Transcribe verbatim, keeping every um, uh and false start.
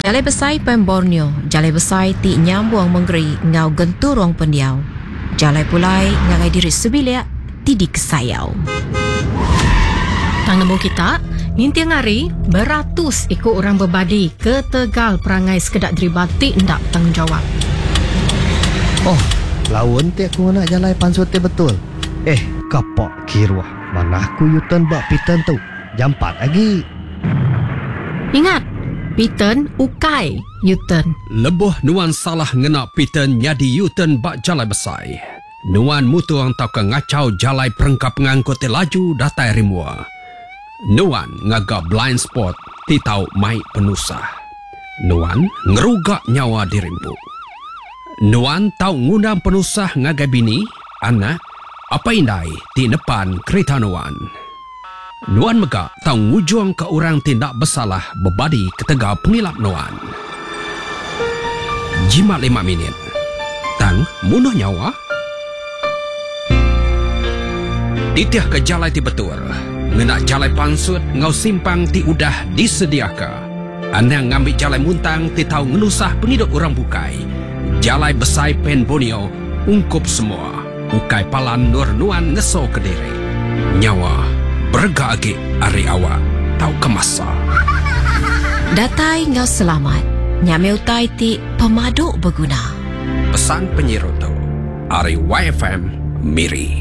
Jalai besai pen Borneo, jalai besai ti nyambung menggeri ngau genturong pendiau. Jalai pulai ngagai diri sebilia ti di kesayau. Tang nemu kita, ninti ngari beratus ikut orang berbadi ke Tegal perangai sekedak deribati ndak tanggungjawab. Oh, lawan ti aku nak jalai pansut ti betul. Eh, kapok kirwah. Mana aku yutan bak pitan tu. Jampat lagi. Ingat, Piten ukai Yutan. Lebuh nuan salah ngena Piten nyadi Yutan bak jalai besai. Nuan mutuang tau ke ngacau jalai perengkap ngangkut laju datai rimua. Nuan ngaga blind spot ti tau mai penusah. Nuan ngerugak nyawa dirimpu. Nuan tau ngundang penusah ngagai bini, anak, apa indai ti depan kereta Nuan. Nuan megak tau ngujuang ke orang tindak bersalah berbadi ketega pengilap Nuan. Jimat lima minit. Tang munuh nyawa. Titiah ke jalai ti betul. Ngenak jalai pansut ngau simpang ti udah disediaka. Anang ngambil jalai muntang ti tau ngenusah pengiduk orang bukai. Jalai besai pen Borneo ungkup semua. Ukai palan nur Nuan ngeso ke diri. Nyawa berga agi ari awak tau kemasa. Datai ngau selamat. Nyameu tai ti pemaduk berguna. Pesan penyiru tu. Ari Y F M Miri.